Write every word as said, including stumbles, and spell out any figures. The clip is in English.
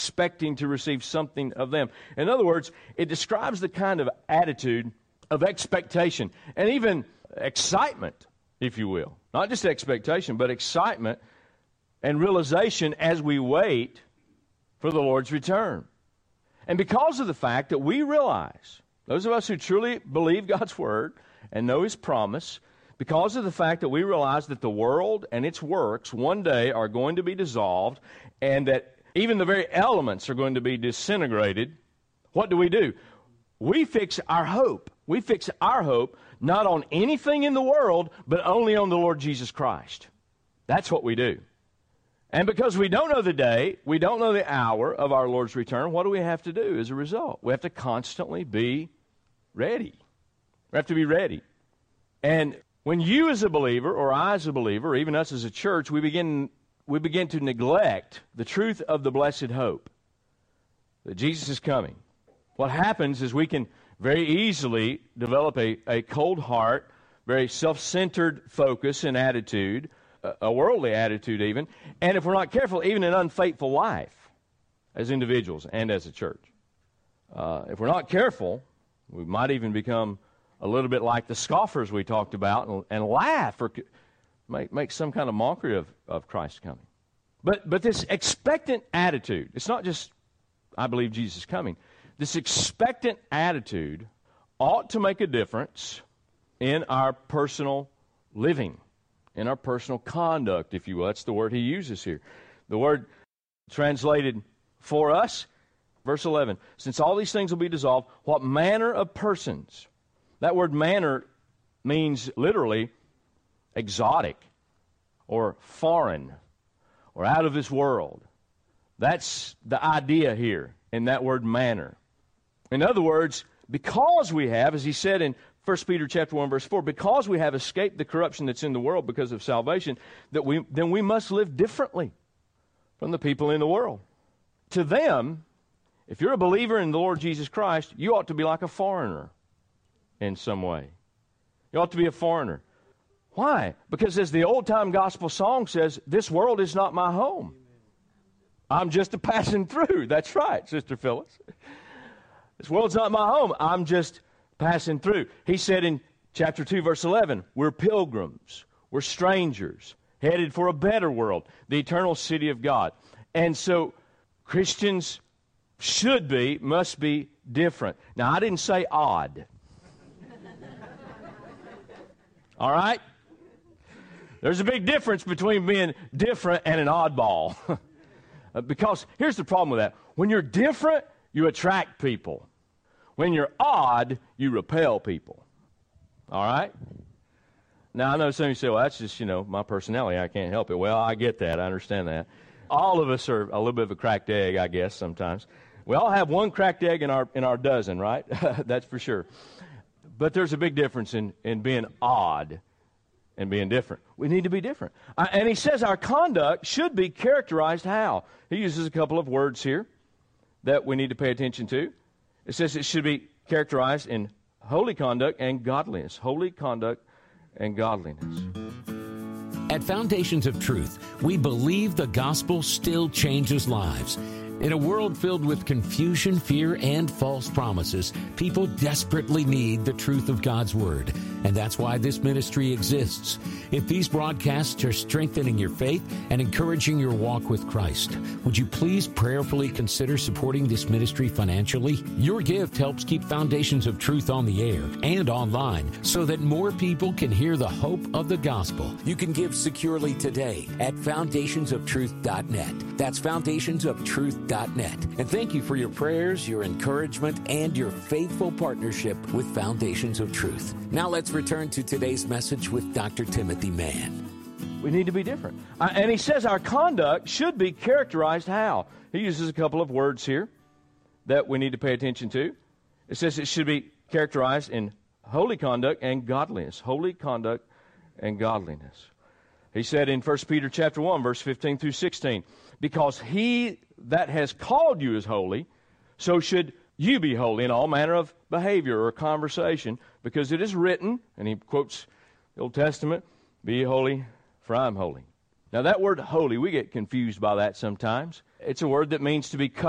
expecting to receive something of them. In other words, it describes the kind of attitude of expectation and even excitement, if you will. Not just expectation, but excitement and realization as we wait for the Lord's return. And because of the fact that we realize, those of us who truly believe God's Word and know His promise, because of the fact that we realize that the world and its works one day are going to be dissolved and that even the very elements are going to be disintegrated, what do we do? We fix our hope. We fix our hope not on anything in the world, but only on the Lord Jesus Christ. That's what we do. And because we don't know the day, we don't know the hour of our Lord's return, what do we have to do as a result? We have to constantly be ready. We have to be ready. And when you as a believer, or I as a believer, or even us as a church, we begin, we begin to neglect the truth of the blessed hope, that Jesus is coming, what happens is we can very easily develop a, a cold heart, very self-centered focus and attitude, a, a worldly attitude even, and if we're not careful, even an unfaithful life as individuals and as a church. Uh, if we're not careful, we might even become a little bit like the scoffers we talked about and, and laugh or make, make some kind of mockery of, of Christ coming. But, but this expectant attitude, it's not just, I believe Jesus is coming. This expectant attitude ought to make a difference in our personal living, in our personal conduct, if you will. That's the word he uses here. The word translated for us, verse eleven, since all these things will be dissolved, what manner of persons? That word manner means literally exotic or foreign or out of this world. That's the idea here in that word manner. In other words, because we have, as he said in First Peter chapter one, verse four, because we have escaped the corruption that's in the world because of salvation, that we then we must live differently from the people in the world. To them, if you're a believer in the Lord Jesus Christ, you ought to be like a foreigner in some way. You ought to be a foreigner. Why? Because as the old-time gospel song says, this world is not my home. I'm just a passing through. That's right, Sister Phyllis. This world's not my home. I'm just passing through. He said in chapter two, verse eleven, we're pilgrims. We're strangers headed for a better world, the eternal city of God. And so Christians should be, must be different. Now, I didn't say odd. All right? There's a big difference between being different and an oddball. Because here's the problem with that. When you're different, you attract people. When you're odd, you repel people. All right? Now, I know some of you say, well, that's just, you know, my personality. I can't help it. Well, I get that. I understand that. All of us are a little bit of a cracked egg, I guess, sometimes. We all have one cracked egg in our in our dozen, right? That's for sure. But there's a big difference in, in being odd and being different. We need to be different. Uh, and he says our conduct should be characterized how? He uses a couple of words here that we need to pay attention to. It says it should be characterized in holy conduct and godliness. Holy conduct and godliness. At Foundations of Truth, we believe the gospel still changes lives. In a world filled with confusion, fear, and false promises, people desperately need the truth of God's Word. And that's why this ministry exists. If these broadcasts are strengthening your faith and encouraging your walk with Christ, would you please prayerfully consider supporting this ministry financially? Your gift helps keep Foundations of Truth on the air and online so that more people can hear the hope of the gospel. You can give securely today at foundations of truth dot net. That's foundations of truth dot net. And thank you for your prayers, your encouragement, and your faithful partnership with Foundations of Truth. Now let's return to today's message with Doctor Timothy Mann. We need to be different. Uh, and he says our conduct should be characterized how? He uses a couple of words here that we need to pay attention to. It says it should be characterized in holy conduct and godliness. Holy conduct and godliness. He said in First Peter chapter one, verse fifteen through sixteen, because he that has called you is holy, so should you be holy in all manner of behavior or conversation, because it is written, and he quotes the Old Testament, be ye holy, for I am holy. Now that word holy, we get confused by that sometimes. It's a word that means to be cut